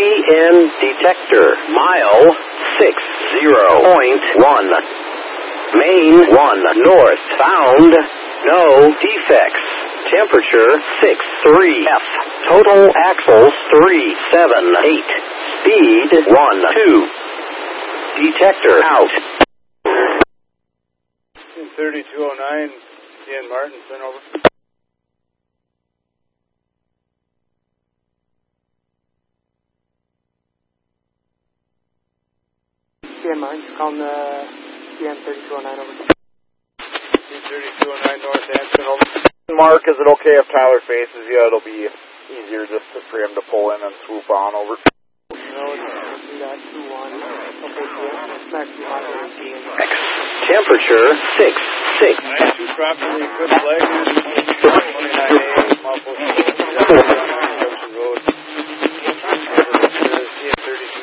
CN detector, mile 60.1. Main 1 north, found, no defects. Temperature 63F. Total axles 378. Speed 12. Detector out. 3209, CN Martinson, over. CN Martinson, calling the CN 3209, over. 3209 North Anson, over. Mark, is it okay if Tyler faces you? It'll be easier just for him to pull in and swoop on over. No, do that 2-1. Temperature 6. 92 properly equipped flag, 29A, muffled.